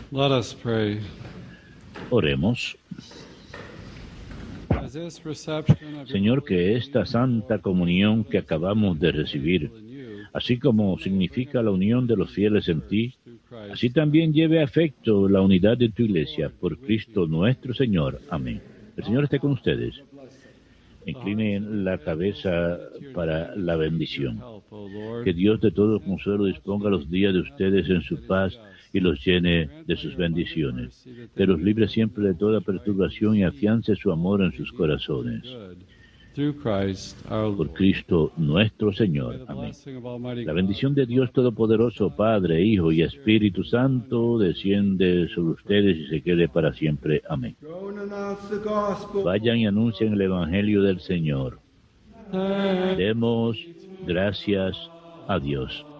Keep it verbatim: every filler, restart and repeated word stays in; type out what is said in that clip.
Let us pray. Oremos. As this reception of Señor, que esta santa comunión que acabamos de recibir, así como significa la unión de los fieles en ti, así también lleve a efecto la unidad de tu iglesia, por Cristo nuestro Señor. Amén. El Señor esté con ustedes. Inclinen la cabeza para la bendición. Que Dios de todo consuelo disponga los días de ustedes en su paz y los llene de sus bendiciones. Que los libre siempre de toda perturbación y afiance su amor en sus corazones. Por Cristo nuestro Señor. Amén. La bendición de Dios Todopoderoso, Padre, Hijo y Espíritu Santo, desciende sobre ustedes y se quede para siempre. Amén. Vayan y anuncien el Evangelio del Señor. Demos gracias a Dios.